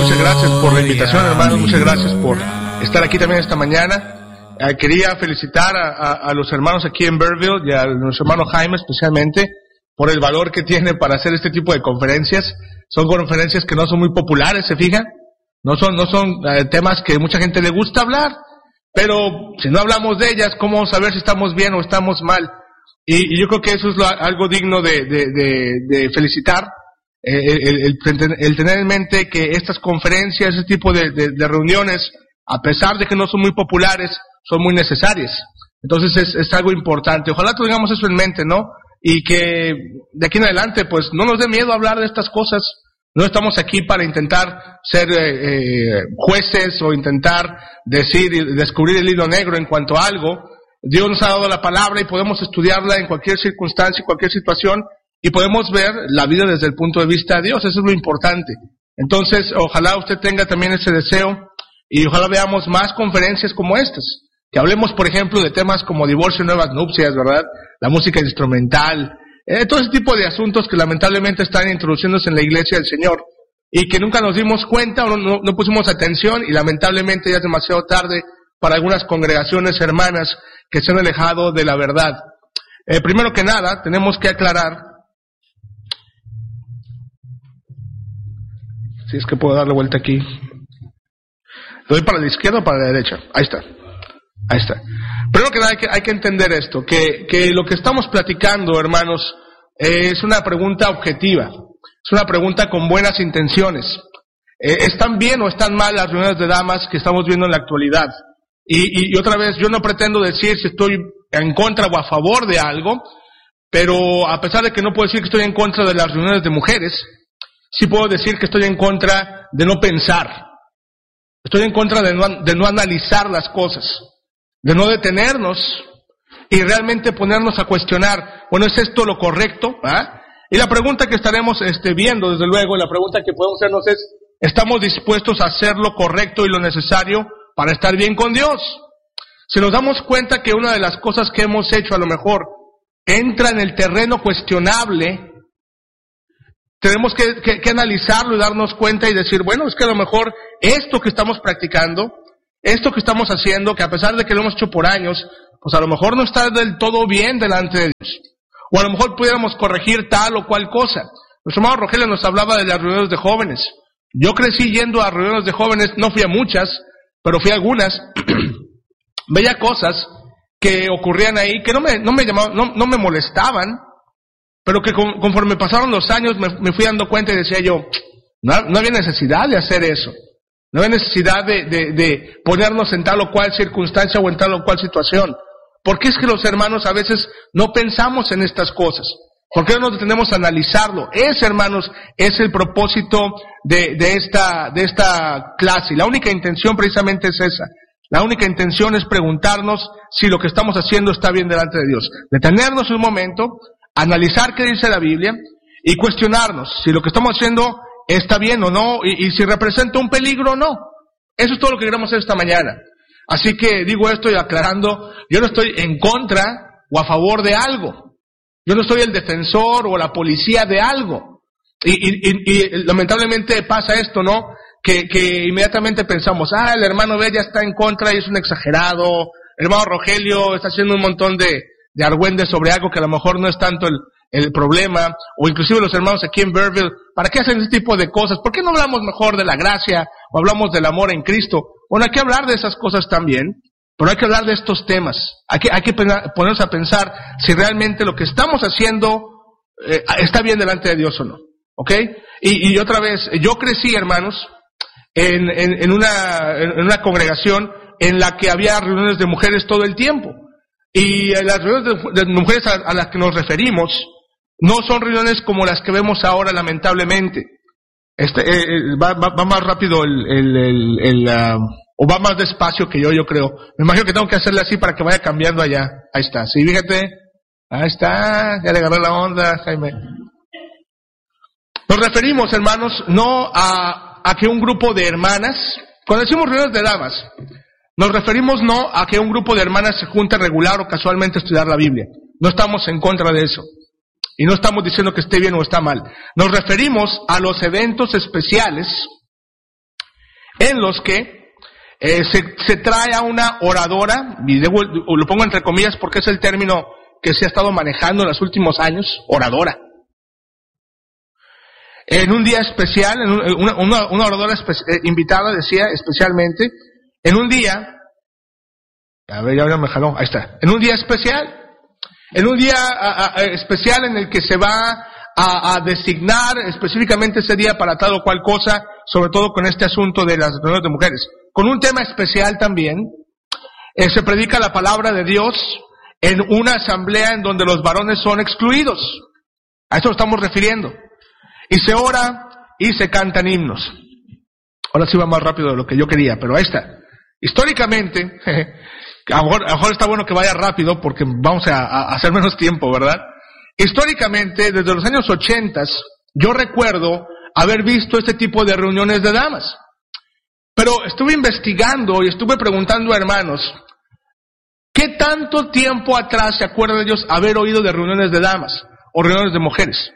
muchas gracias por la invitación, hermanos, muchas gracias por estar aquí también esta mañana. Quería felicitar a los hermanos aquí en Bearville y a nuestro hermano Jaime especialmente por el valor que tiene para hacer este tipo de conferencias. Son conferencias que no son muy populares, ¿se fijan? No son temas que mucha gente le gusta hablar, pero si no hablamos de ellas, ¿cómo saber si estamos bien o estamos mal? Y yo creo que eso es algo digno de felicitar. El tener en mente que estas conferencias, ese tipo de reuniones, a pesar de que no son muy populares, son muy necesarias. Entonces es algo importante. Ojalá tengamos eso en mente, ¿no? Y que de aquí en adelante, pues, no nos dé miedo hablar de estas cosas. No estamos aquí para intentar ser jueces o intentar descubrir el hilo negro en cuanto a algo. Dios nos ha dado la palabra y podemos estudiarla en cualquier circunstancia, en cualquier situación, y podemos ver la vida desde el punto de vista de Dios. Eso es lo importante. Entonces, ojalá usted tenga también ese deseo y ojalá veamos más conferencias como estas. Que hablemos, por ejemplo, de temas como divorcio y nuevas nupcias, ¿verdad? La música instrumental, todo ese tipo de asuntos que lamentablemente están introduciéndose en la iglesia del Señor y que nunca nos dimos cuenta o no pusimos atención y lamentablemente ya es demasiado tarde para algunas congregaciones hermanas que se han alejado de la verdad. Primero que nada, tenemos que aclarar, si es que puedo darle vuelta aquí. ¿Le doy para la izquierda o para la derecha? Ahí está. Primero que nada hay que entender esto, que lo que estamos platicando, hermanos, es una pregunta objetiva. Es una pregunta con buenas intenciones. ¿Están bien o están mal las reuniones de damas que estamos viendo en la actualidad? Y otra vez, yo no pretendo decir si estoy en contra o a favor de algo, pero a pesar de que no puedo decir que estoy en contra de las reuniones de mujeres, sí puedo decir que estoy en contra de no pensar. Estoy en contra de no analizar las cosas, de no detenernos y realmente ponernos a cuestionar, bueno, ¿es esto lo correcto? ¿Ah? Y la pregunta que estaremos viendo, desde luego, la pregunta que podemos hacernos es, ¿estamos dispuestos a hacer lo correcto y lo necesario para estar bien con Dios? Si nos damos cuenta que una de las cosas que hemos hecho a lo mejor entra en el terreno cuestionable, tenemos que analizarlo y darnos cuenta y decir, bueno, es que a lo mejor esto que estamos practicando, esto que estamos haciendo, que a pesar de que lo hemos hecho por años, pues a lo mejor no está del todo bien delante de Dios. O a lo mejor pudiéramos corregir tal o cual cosa. Nuestro hermano Rogelio nos hablaba de las reuniones de jóvenes. Yo crecí yendo a reuniones de jóvenes, no fui a muchas, pero fui a algunas. Veía cosas que ocurrían ahí que no me molestaban, pero que conforme pasaron los años me fui dando cuenta y decía yo, no había necesidad de hacer eso. No había necesidad de ponernos en tal o cual circunstancia o en tal o cual situación. ¿Por qué es que los hermanos a veces no pensamos en estas cosas? ¿Por qué no nos detenemos a analizarlo? Ese, hermanos, es el propósito de esta clase. Y la única intención precisamente es esa. La única intención es preguntarnos si lo que estamos haciendo está bien delante de Dios. Detenernos un momento, analizar qué dice la Biblia y cuestionarnos si lo que estamos haciendo está bien o no y si representa un peligro o no. Eso es todo lo que queremos hacer esta mañana. Así que digo esto y aclarando, yo no estoy en contra o a favor de algo. Yo no soy el defensor o la policía de algo. Y lamentablemente pasa esto, ¿no? Que inmediatamente pensamos, el hermano B ya está en contra y es un exagerado. El hermano Rogelio está haciendo un montón de argüendes sobre algo que a lo mejor no es tanto el problema. O inclusive los hermanos aquí en Bearville, ¿para qué hacen ese tipo de cosas? ¿Por qué no hablamos mejor de la gracia o hablamos del amor en Cristo? Bueno, hay que hablar de esas cosas también, pero hay que hablar de estos temas. Hay que ponernos a pensar si realmente lo que estamos haciendo está bien delante de Dios o no. ¿Ok? Y otra vez, yo crecí, hermanos, en una congregación en la que había reuniones de mujeres todo el tiempo. Y las reuniones de mujeres a las que nos referimos no son reuniones como las que vemos ahora, lamentablemente. Va más rápido o va más despacio que yo creo. Me imagino que tengo que hacerle así para que vaya cambiando allá. Ahí está, sí, fíjate. Ahí está, ya le agarré la onda, Jaime. Nos referimos, hermanos, no a que un grupo de hermanas, cuando decimos reuniones de damas, nos referimos no a que un grupo de hermanas se junte regular o casualmente a estudiar la Biblia. No estamos en contra de eso. Y no estamos diciendo que esté bien o está mal. Nos referimos a los eventos especiales en los que se trae a una oradora, y lo pongo entre comillas porque es el término que se ha estado manejando en los últimos años, oradora. En un día especial, una oradora invitada decía especialmente, en un día, a ver, ya me jaló, ahí está, en un día especial en el que se va a designar específicamente ese día para tal o cual cosa, sobre todo con este asunto de las reuniones de mujeres. Con un tema especial también, se predica la palabra de Dios en una asamblea en donde los varones son excluidos. A eso estamos refiriendo. Y se ora y se cantan himnos. Ahora sí va más rápido de lo que yo quería, pero ahí está. Históricamente, a lo mejor está bueno que vaya rápido porque vamos a hacer menos tiempo, ¿verdad? Históricamente, desde los años 80, yo recuerdo haber visto este tipo de reuniones de damas. Pero estuve investigando y estuve preguntando a hermanos, ¿qué tanto tiempo atrás se acuerdan ellos haber oído de reuniones de damas o reuniones de mujeres?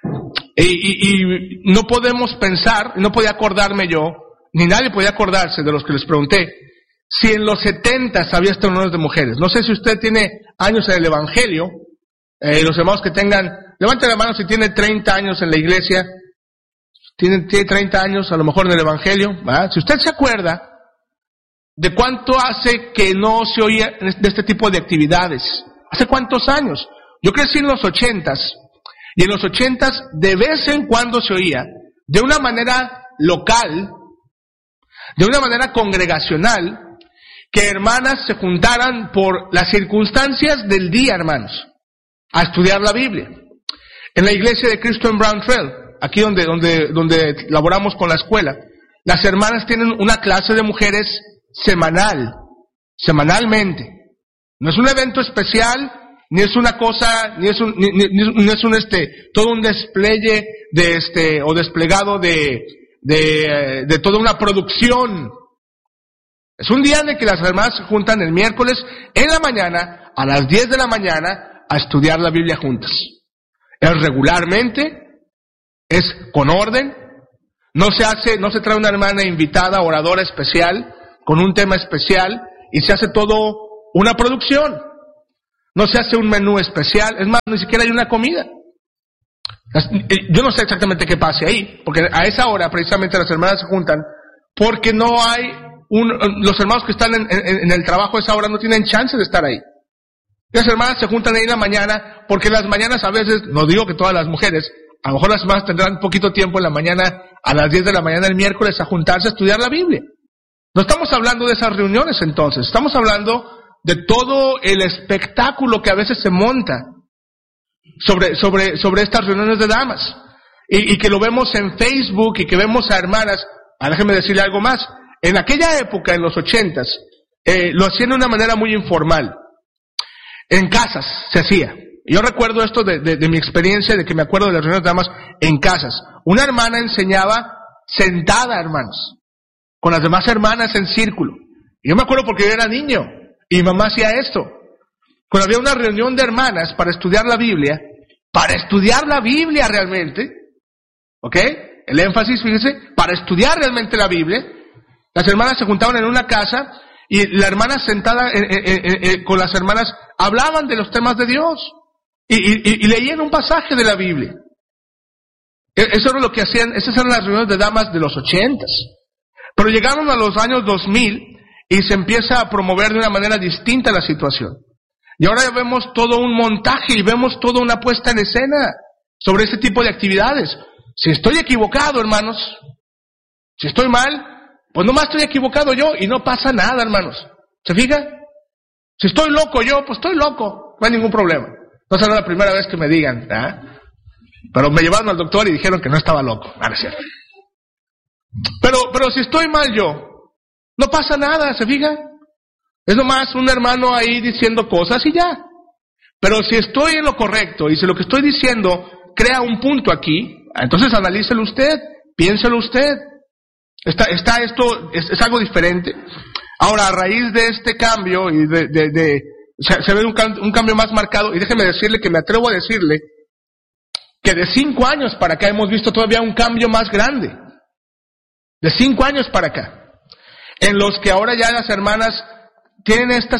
Y no podemos pensar, no podía acordarme yo, ni nadie podía acordarse de los que les pregunté, si en los 70 había estas reuniones de mujeres. No sé si usted tiene años en el Evangelio, los hermanos que tengan, levante la mano si tiene 30 años en la iglesia, tiene 30 años a lo mejor en el Evangelio, ¿verdad? Si usted se acuerda de cuánto hace que no se oía de este tipo de actividades, ¿hace cuántos años? Yo crecí en los 80s, y en los 80s de vez en cuando se oía, de una manera local, de una manera congregacional, que hermanas se juntaran por las circunstancias del día, hermanos, a estudiar la Biblia. En la iglesia de Cristo en Brown Trail, aquí donde laboramos con la escuela, las hermanas tienen una clase de mujeres semanalmente. No es un evento especial, ni es una cosa, ni es un todo un despliegue o desplegado de toda una producción. Es un día en el que las hermanas se juntan el miércoles en la mañana, a las 10 de la mañana, a estudiar la Biblia juntas. Es regularmente, es con orden, no se trae una hermana invitada, oradora especial, con un tema especial, y se hace todo una producción. No se hace un menú especial, es más, ni siquiera hay una comida. Yo no sé exactamente qué pase ahí, porque a esa hora precisamente las hermanas se juntan, porque no hay los hermanos que están en el trabajo a esa hora no tienen chance de estar ahí. Las hermanas se juntan ahí en la mañana, porque las mañanas a veces, no digo que todas las mujeres, a lo mejor las hermanas tendrán poquito tiempo en la mañana, a las 10 de la mañana el miércoles, a juntarse a estudiar la Biblia. No estamos hablando de esas reuniones entonces, estamos hablando de todo el espectáculo que a veces se monta sobre estas reuniones de damas. Y que lo vemos en Facebook y que vemos a hermanas, déjeme decirle algo más, en aquella época, en los 80s, lo hacían de una manera muy informal. En casas se hacía. Yo recuerdo esto de mi experiencia, de que me acuerdo de las reuniones de damas en casas. Una hermana enseñaba sentada, hermanos, con las demás hermanas en círculo. Y yo me acuerdo porque yo era niño, y mi mamá hacía esto. Cuando había una reunión de hermanas para estudiar la Biblia realmente, ¿ok? El énfasis, fíjense, para estudiar realmente la Biblia, las hermanas se juntaban en una casa, y la hermana sentada con las hermanas hablaban de los temas de Dios. Y leían un pasaje de la Biblia. Eso era lo que hacían, esas eran las reuniones de damas de los 80s. Pero llegaron a los años 2000 y se empieza a promover de una manera distinta la situación. Y ahora ya vemos todo un montaje y vemos toda una puesta en escena sobre ese tipo de actividades. Si estoy equivocado, hermanos, si estoy mal, pues nomás estoy equivocado yo y no pasa nada, hermanos. ¿Se fija? Si estoy loco yo, pues estoy loco, no hay ningún problema. No será la primera vez que me digan, pero me llevaron al doctor y dijeron que no estaba loco. No es cierto. Pero si estoy mal yo, no pasa nada, ¿se fija? Es nomás un hermano ahí diciendo cosas y ya. Pero si estoy en lo correcto y si lo que estoy diciendo crea un punto aquí, entonces analícelo usted, piénselo usted. Esto es algo diferente. Ahora, a raíz de este cambio y se ve un cambio más marcado, y déjeme decirle que me atrevo a decirle que de 5 años para acá hemos visto todavía un cambio más grande. De 5 años para acá. en los que ahora ya las hermanas tienen esta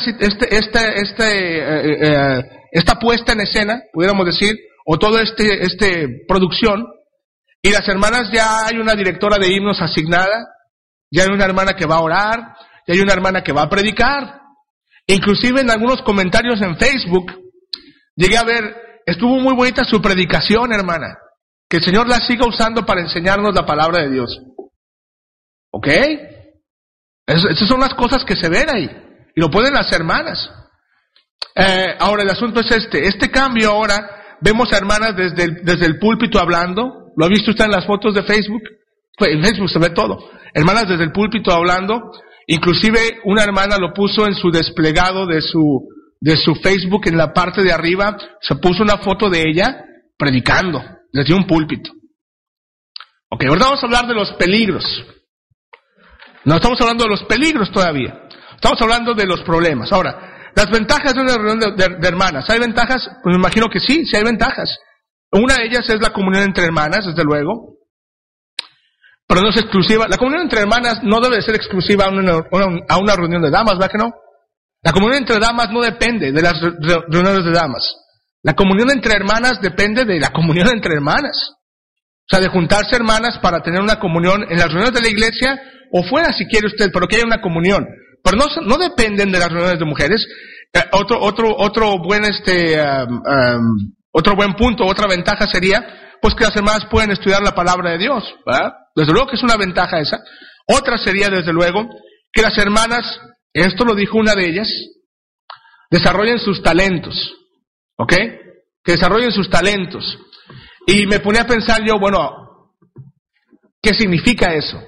puesta en escena, pudiéramos decir, o toda producción, y las hermanas ya hay una directora de himnos asignada, ya hay una hermana que va a orar, ya hay una hermana que va a predicar. Inclusive en algunos comentarios en Facebook, llegué a ver, estuvo muy bonita su predicación, hermana. Que el Señor la siga usando para enseñarnos la palabra de Dios. ¿Ok? Esas son las cosas que se ven ahí. Y lo pueden las hermanas. Ahora el asunto es este cambio ahora, vemos a hermanas desde el púlpito hablando. ¿Lo ha visto usted en las fotos de Facebook? En Facebook se ve todo. Hermanas desde el púlpito hablando. Inclusive una hermana lo puso en su desplegado de su Facebook, en la parte de arriba, se puso una foto de ella predicando desde un púlpito. Ok, ahora vamos a hablar de los peligros. No estamos hablando de los peligros todavía. Estamos hablando de los problemas. Ahora, las ventajas de una reunión de hermanas. ¿Hay ventajas? Pues me imagino que sí hay ventajas. Una de ellas es la comunión entre hermanas, desde luego. Pero no es exclusiva. La comunión entre hermanas no debe ser exclusiva a una reunión de damas, ¿verdad que no? La comunión entre damas no depende de las reuniones de damas. La comunión entre hermanas depende de la comunión entre hermanas. O sea, de juntarse hermanas para tener una comunión en las reuniones de la iglesia o fuera si quiere usted, pero que haya una comunión. Pero no dependen de las reuniones de mujeres. Otro buen punto, otra ventaja sería, pues que las hermanas pueden estudiar la palabra de Dios, ¿verdad? Desde luego que es una ventaja esa. Otra sería, desde luego, que las hermanas, esto lo dijo una de ellas, desarrollen sus talentos. ¿Ok? Que desarrollen sus talentos. Y me ponía a pensar yo, bueno, ¿qué significa eso?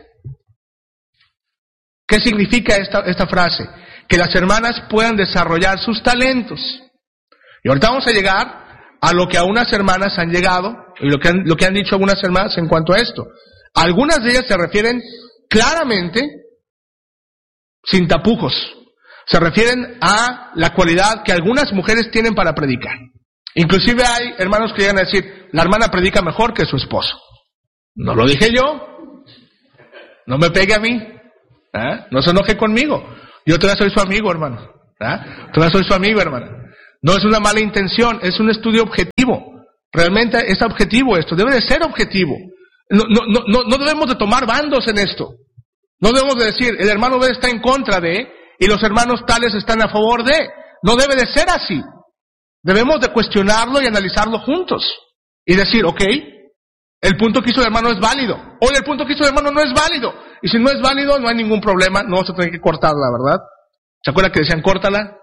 ¿Qué significa esta frase? Que las hermanas puedan desarrollar sus talentos. Y ahorita vamos a llegar a lo que algunas hermanas han llegado, y lo que han dicho algunas hermanas en cuanto a esto. Algunas de ellas se refieren claramente, sin tapujos, se refieren a la cualidad que algunas mujeres tienen para predicar. Inclusive hay hermanos que llegan a decir, la hermana predica mejor que su esposo. No lo dije yo. No me pegue a mí. No se enoje conmigo. Yo todavía soy su amigo, hermano. Todavía soy su amigo, hermana. No es una mala intención, es un estudio objetivo. Realmente es objetivo esto, debe de ser objetivo. No debemos de tomar bandos en esto. No debemos de decir, el hermano B está en contra de, y los hermanos tales están a favor de. No debe de ser así. Debemos de cuestionarlo y analizarlo juntos. Y decir, ok, el punto que hizo el hermano es válido. O el punto que hizo el hermano no es válido. Y si no es válido, no hay ningún problema, no se tiene que cortarla, ¿verdad? ¿Se acuerda que decían, córtala?